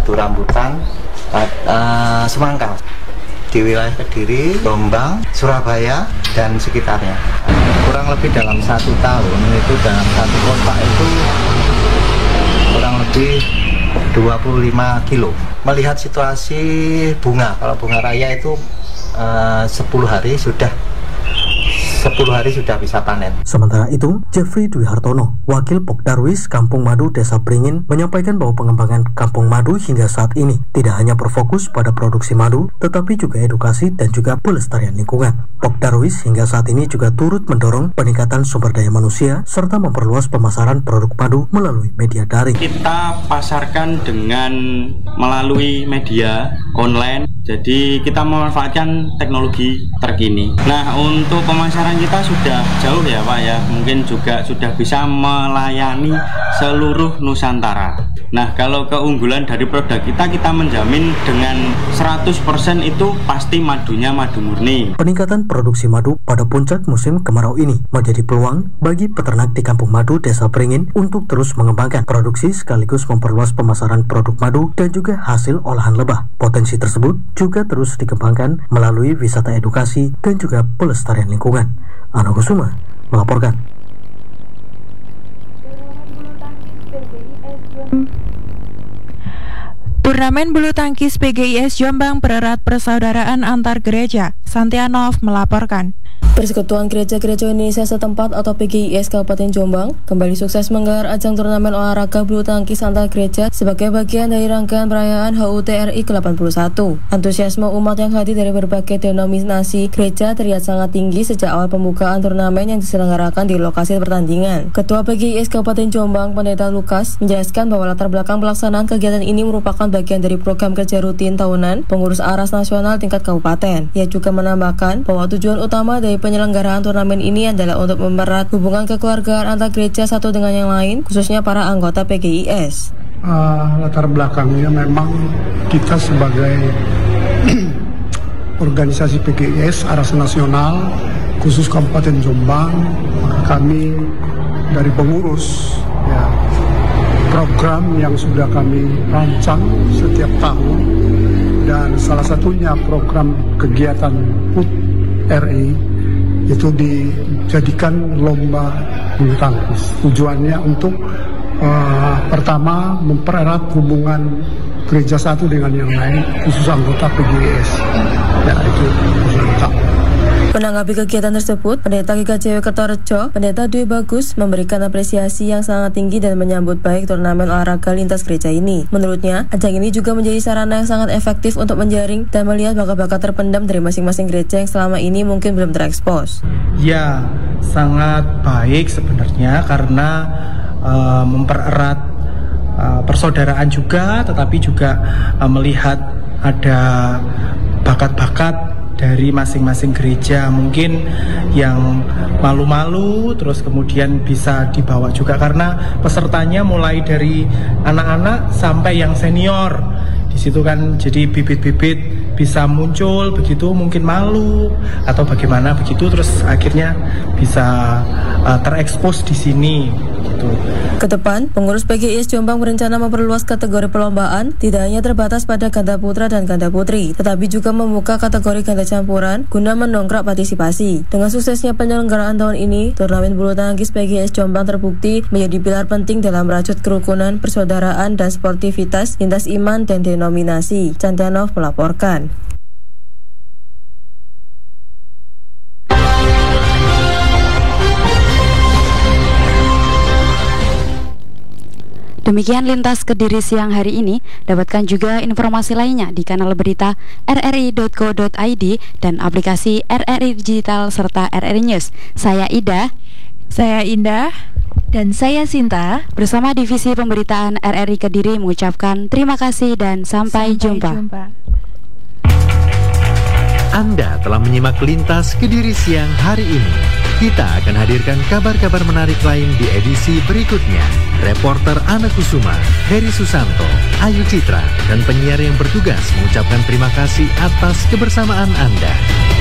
madu rambutan semangka di wilayah Kediri, Jombang, Surabaya, dan sekitarnya. Kurang lebih dalam 1 tahun itu dalam satu kotak itu kurang lebih 25 kilo. Melihat situasi bunga, kalau bunga raya itu 10 hari sudah bisa panen. Sementara itu, Jeffrey Dwi Hartono, Wakil Pokdarwis Kampung Madu Desa Pringin, menyampaikan bahwa pengembangan Kampung Madu hingga saat ini tidak hanya berfokus pada produksi madu, tetapi juga edukasi dan juga pelestarian lingkungan. Pokdarwis hingga saat ini juga turut mendorong peningkatan sumber daya manusia serta memperluas pemasaran produk madu melalui media daring. Kita pasarkan dengan melalui media online. Jadi kita memanfaatkan teknologi terkini. Nah, untuk pemasaran kita sudah jauh ya Pak ya. Mungkin juga sudah bisa melayani seluruh Nusantara. Nah, kalau keunggulan dari produk kita menjamin dengan 100% itu pasti madunya madu murni. Peningkatan produksi madu pada puncak musim kemarau ini menjadi peluang bagi peternak di Kampung Madu Desa Pringin untuk terus mengembangkan produksi sekaligus memperluas pemasaran produk madu dan juga hasil olahan lebah. Potensi tersebut juga terus dikembangkan melalui wisata edukasi dan juga pelestarian lingkungan. Ana Kusuma melaporkan. Turnamen bulu tangkis PGIS Jombang bererat persaudaraan antar gereja. Santianov melaporkan. Persekutuan Gereja-Gereja Indonesia setempat atau PGIS Kabupaten Jombang kembali sukses menggelar ajang turnamen olahraga bulu tangkis antar gereja sebagai bagian dari rangkaian perayaan HUT RI ke-81. Antusiasme umat yang hadir dari berbagai denominasi gereja terlihat sangat tinggi sejak awal pembukaan turnamen yang diselenggarakan di lokasi pertandingan. Ketua PGIS Kabupaten Jombang, Pendeta Lukas, menjelaskan bahwa latar belakang pelaksanaan kegiatan ini merupakan bagian dari program kerja rutin tahunan pengurus ARAS nasional tingkat kabupaten. Ia juga menambahkan bahwa tujuan utama dari penyelenggaraan turnamen ini adalah untuk mempererat hubungan kekeluargaan antar gereja satu dengan yang lain, khususnya para anggota PGIS. Latar belakangnya memang kita sebagai organisasi PGIS ARAS nasional khusus Kabupaten Jombang, kami dari pengurus ya, program yang sudah kami rancang setiap tahun, dan salah satunya program kegiatan HUT RI itu dijadikan lomba bulu tangkis. Tujuannya untuk pertama mempererat hubungan gereja satu dengan yang lain, khusus anggota PGIS. Ya, itu tujuan utama. Menanggapi kegiatan tersebut, Pendeta GKJW Kertorejo, Pendeta Dwi Bagus, memberikan apresiasi yang sangat tinggi dan menyambut baik turnamen olahraga lintas gereja ini. Menurutnya, ajang ini juga menjadi sarana yang sangat efektif untuk menjaring dan melihat bakat-bakat terpendam dari masing-masing gereja yang selama ini mungkin belum terekspos. Ya, sangat baik sebenarnya karena mempererat persaudaraan juga, tetapi juga melihat ada bakat-bakat dari masing-masing gereja, mungkin yang malu-malu terus kemudian bisa dibawa juga karena pesertanya mulai dari anak-anak sampai yang senior. Di situ kan jadi bibit-bibit bisa muncul begitu, mungkin malu atau bagaimana begitu, terus akhirnya bisa terekspos di sini gitu. Kedepan, pengurus PGIS Jombang berencana memperluas kategori perlombaan, tidak hanya terbatas pada ganda putra dan ganda putri, tetapi juga membuka kategori ganda campuran guna mendongkrak partisipasi. Dengan suksesnya penyelenggaraan tahun ini, turnamen bulu tangkis PGIS Jombang terbukti menjadi pilar penting dalam merajut kerukunan, persaudaraan, dan sportivitas lintas iman dan denominasi. Santianov melaporkan. Demikian Lintas Kediri siang hari ini. Dapatkan juga informasi lainnya di kanal berita rri.co.id dan aplikasi RRI Digital serta RRI News. Saya Ida. Saya Indah. Dan saya Sinta. Bersama Divisi Pemberitaan RRI Kediri mengucapkan terima kasih dan sampai jumpa. Anda telah menyimak Lintas Kediri siang hari ini. Kita akan hadirkan kabar-kabar menarik lain di edisi berikutnya. Reporter Ana Kusuma, Heri Susanto, Ayu Citra, dan penyiar yang bertugas mengucapkan terima kasih atas kebersamaan Anda.